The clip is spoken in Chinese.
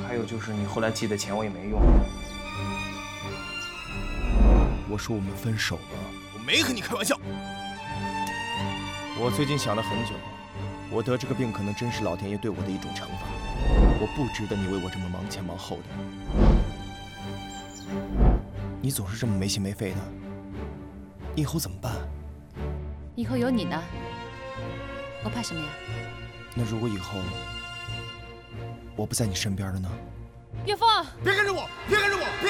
还有就是你后来寄的钱我也没用。 我说我们分手了， 我没和你开玩笑。 我最近想了很久，我得这个病可能真是老天爷对我的一种惩罚。我不值得你为我这么忙前忙后的，你总是这么没心没肺的，以后怎么办？ 以后有你呢，我怕什么呀？ 那如果以后我不在你身边了呢？ 岳峰， 别跟着我，别跟着我，别。